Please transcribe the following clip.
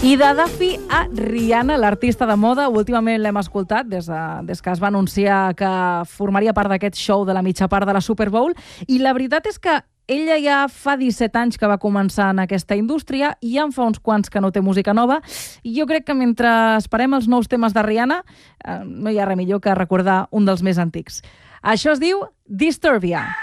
I de Duffy a Rihanna, l'artista de moda, últimament l'hem escoltat des que es va anunciar que formaria part d'aquest show de la mitja part de la Super Bowl, i la veritat és que ella ja fa 17 anys que va començar en aquesta indústria i ja en fa uns quants que no té música nova, i jo crec que mentre esperem els nous temes de Rihanna no hi ha res millor que recordar un dels més antics. Això es diu Disturbia.